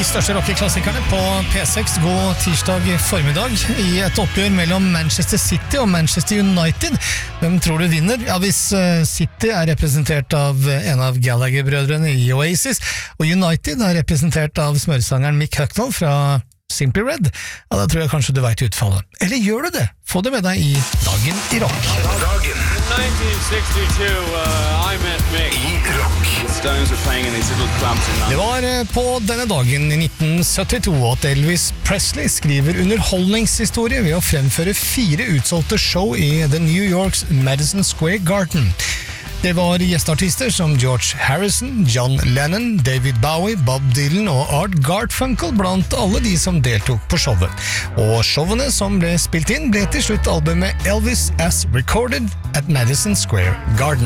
største rockeklassikerne på P6 god tirsdag formiddag i et oppgjør mellom Manchester City og Manchester United. Hvem tror du vinner? Ja, hvis City er representert av en av Gallagher-brødrene i Oasis, og United er representert av smørsangeren Mick Hucknall fra Simply Red, ja, da tror jeg kanskje du vet utfallet. Eller gjør du det? Få det med deg i Dagen i Rock. Dagen 1962, I Met Mick. i rock. Stones were playing in these little clubs in Det London. var på denne dagen i 1972 at Elvis Presley skriver underholdningshistorie ved å fremføre 4 utsolgte show i The New York's Madison Square Garden. Det var gjesteartister som George Harrison, John Lennon, David Bowie, Bob Dylan og Art Garfunkel blant alle de som deltok på showet. Og showene som ble spilt inn ble til slutt albumet Elvis as Recorded at Madison Square Garden.